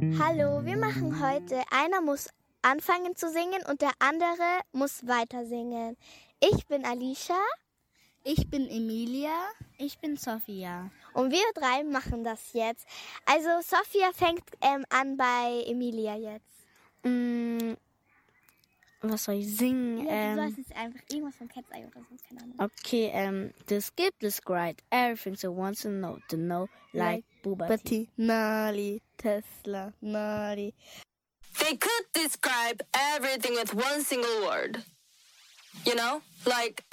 Hallo, wir machen heute, einer muss anfangen zu singen und der andere muss weiter singen. Ich bin Alicia. Ich bin Emilia. Ich bin Sophia. Und wir drei machen das jetzt. Also Sophia fängt an bei Emilia jetzt. Was soll ich singen? Ja, du sollst jetzt einfach irgendwas von Cat's Eye oder so, keine Ahnung. Okay, the skip described everything so wants to know, like Bubati, Nali, Tesla, Nali. They could describe everything with one single word. You know? Like